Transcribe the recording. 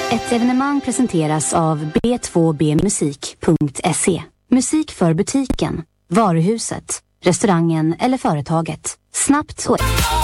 Ett evenemang presenteras av b2bmusik.se. Musik för butiken, varuhuset, restaurangen eller företaget. Snabbt och